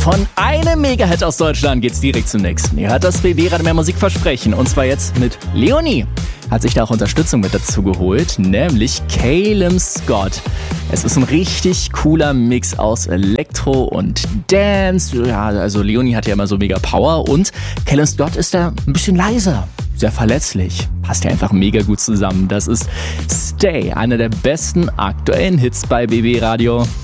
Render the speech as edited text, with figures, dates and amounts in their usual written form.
Von einem Mega-Hit aus Deutschland geht's direkt zum nächsten. Ihr hört das BB Radio Mehr Musik versprechen. Und zwar jetzt mit Leonie. Hat sich da auch Unterstützung mit dazu geholt, nämlich Calum Scott. Es ist ein richtig cooler Mix aus Elektro und Dance. Ja, also Leonie hat ja immer so mega Power und Calum Scott ist da ein bisschen leiser. Sehr verletzlich. Passt ja einfach mega gut zusammen. Das ist Stay, einer der besten aktuellen Hits bei BB Radio.